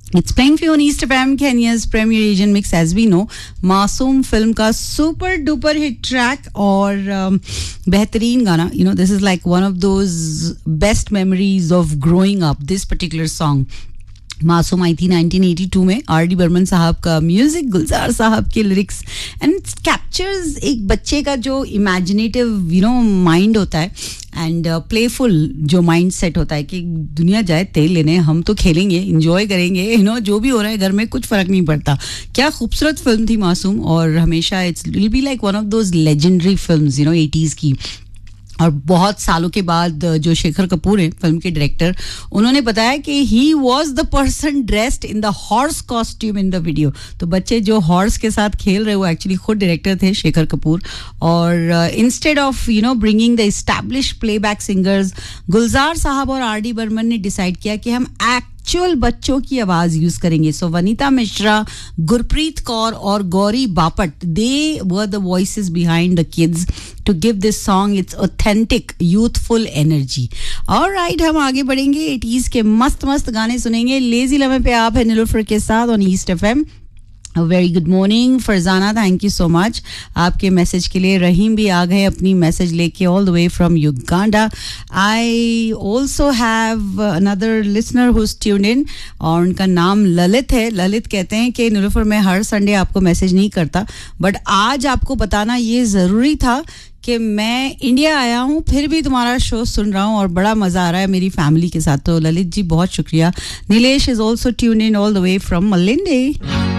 It's playing for you on East FM, Kenya's premier Asian mix, as we know. मासूम film का super duper hit track और बेहतरीन गाना. You know, this is like one of those best memories of growing up. This particular song. मासूम आई थी 1982 में. R D Burman साहब का म्यूजिक, गुलजार साहब के लिरिक्स, एंड इट कैप्चर्स एक बच्चे का जो इमेजिनेटिव माइंड होता है एंड प्लेफुल जो माइंड सेट होता है कि दुनिया जाए तेल लेने, हम तो खेलेंगे, इंजॉय करेंगे, जो भी हो रहा है घर में कुछ फर्क नहीं पड़ता. क्या खूबसूरत फिल्म थी मासूम, और हमेशा it's will be like one of those legendary films 80s की. और बहुत सालों के बाद जो शेखर कपूर हैं फिल्म के डायरेक्टर, उन्होंने बताया कि he was the person dressed in the horse costume in the video. तो बच्चे जो हॉर्स के साथ खेल रहे वो एक्चुअली खुद डायरेक्टर थे, शेखर कपूर. और instead of bringing the establish playback singers, गुलजार साहब और आर डी बर्मन ने डिसाइड किया कि हम एक्चुअल बच्चों की आवाज यूज करेंगे. सो वनीता मिश्रा, गुरप्रीत कौर और गौरी बापट, दे were the voices behind the kids to give this song its authentic youthful energy. Alright, हम आगे बढ़ेंगे. 80s के मस्त मस्त गाने सुनेंगे. लेजी लम्हे पे आप है नीलोफर के साथ on East FM. A very good morning, Farzana, thank you so much आपके मैसेज के लिए. रहीम भी आ गए अपनी मैसेज लेके all the way from Uganda. I also have another listener who is tuned in और उनका नाम ललित है. ललित कहते हैं कि नीलोफर मैं हर संडे आपको मैसेज नहीं करता, बट आज आपको बताना ये ज़रूरी था कि मैं इंडिया आया हूँ फिर भी तुम्हारा शो सुन रहा हूँ और बड़ा मज़ा आ रहा है मेरी फैमिली के साथ. तो ललित जी बहुत शुक्रिया. Nilesh is also tuned in all the way from मलिंडे.